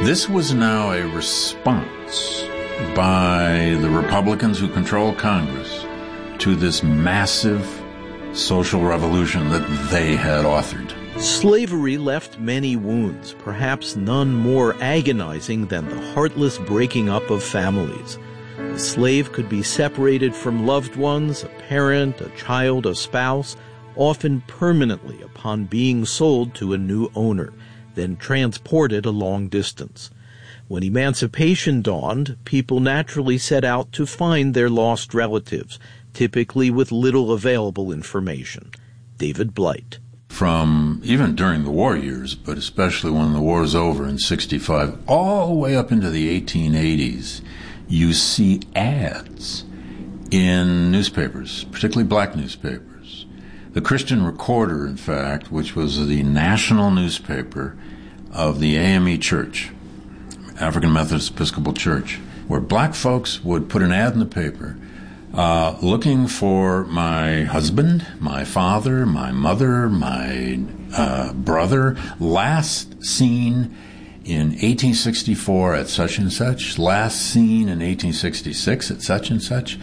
This was now a response by the Republicans who control Congress to this massive social revolution that they had authored. Slavery left many wounds, perhaps none more agonizing than the heartless breaking up of families. A slave could be separated from loved ones, a parent, a child, a spouse, often permanently upon being sold to a new owner, then transported a long distance. When emancipation dawned, people naturally set out to find their lost relatives, typically with little available information. David Blight. From even during the war years, but especially when the war is over in 65, all the way up into the 1880s, you see ads in newspapers, particularly black newspapers. The Christian Recorder, in fact, which was the national newspaper of the AME Church, African Methodist Episcopal Church, where black folks would put an ad in the paper looking for my husband, my father, my mother, my brother, last seen in 1864 at such and such, last seen in 1866 at such and such.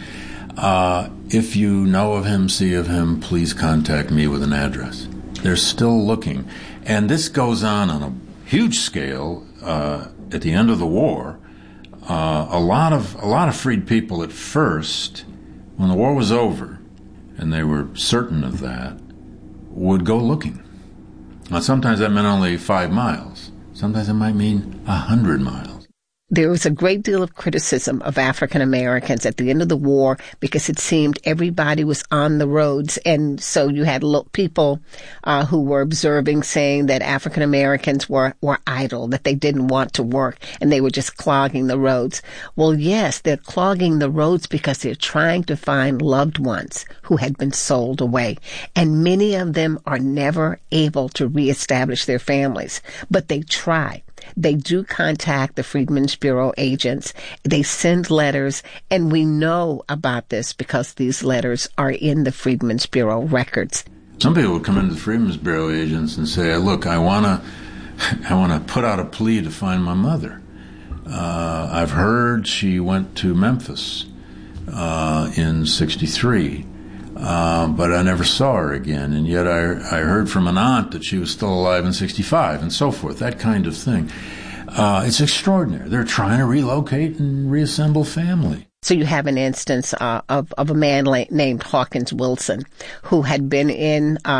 If you know of him, see of him, please contact me with an address. They're still looking. And this goes on a huge scale at the end of the war. A lot of freed people at first, when the war was over, and they were certain of that, would go looking. Now, sometimes that meant only 5 miles. Sometimes it might mean 100 miles. There was a great deal of criticism of African Americans at the end of the war because it seemed everybody was on the roads. And so you had people who were observing saying that African Americans were idle, that they didn't want to work, and they were just clogging the roads. Well, yes, they're clogging the roads because they're trying to find loved ones who had been sold away. And many of them are never able to reestablish their families, but they try. They do contact the Freedmen's Bureau agents. They send letters, and we know about this because these letters are in the Freedmen's Bureau records. Some people would come into the Freedmen's Bureau agents and say, look, I want to put out a plea to find my mother. I've heard she went to Memphis in 63. But I never saw her again, and yet I heard from an aunt that she was still alive in 65, and so forth, that kind of thing. It's extraordinary. They're trying to relocate and reassemble family. So you have an instance of a man named Hawkins Wilson, who had been in